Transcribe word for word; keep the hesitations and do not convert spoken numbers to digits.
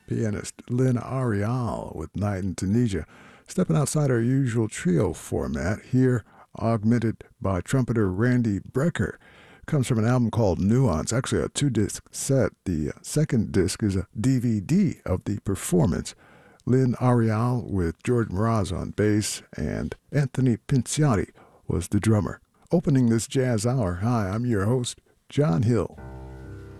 pianist Lynn Arial with Night in Tunisia, stepping outside our usual trio format, here augmented by trumpeter Randy Brecker. Comes from an album called Nuance, actually a two-disc set. The second disc is a D V D of the performance. Lynn Arial with George Mraz on bass, and Anthony Pinciati was the drummer. Opening this jazz hour, hi, I'm your host, John Hill.